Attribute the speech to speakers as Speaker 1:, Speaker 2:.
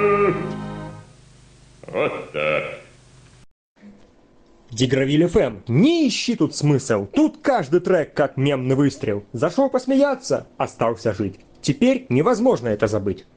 Speaker 1: Вот так.
Speaker 2: Дигравиль ФМ. Не ищи тут смысл. Тут каждый трек как мемный выстрел. Зашел посмеяться, остался жить. Теперь невозможно это забыть.